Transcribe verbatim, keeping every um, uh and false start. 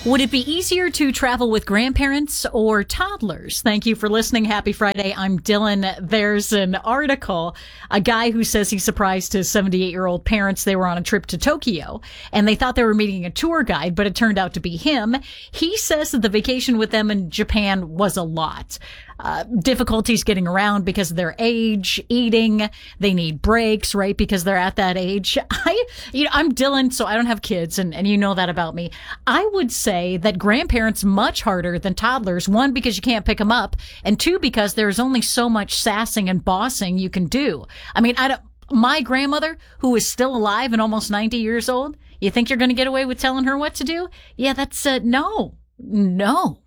Would it be easier to travel with grandparents or toddlers? Thank you for listening. Happy Friday. I'm Dylan. There's an article, a guy who says he's surprised his seventy-eight-year-old parents. They were on a trip to Tokyo, and they thought they were meeting a tour guide, but it turned out to be him. He says that the vacation with them in Japan was a lot. Uh, difficulties getting around because of their age, eating, they need breaks, right? Because they're at that age. I, you know, I'm Dylan, so I don't have kids, and, and you know that about me. I would say that grandparents much harder than toddlers. One, because you can't pick them up, and two, because there's only so much sassing and bossing you can do. I mean, I don't, my grandmother, who is still alive and almost ninety years old, you think you're going to get away with telling her what to do? Yeah, that's, uh, no, no.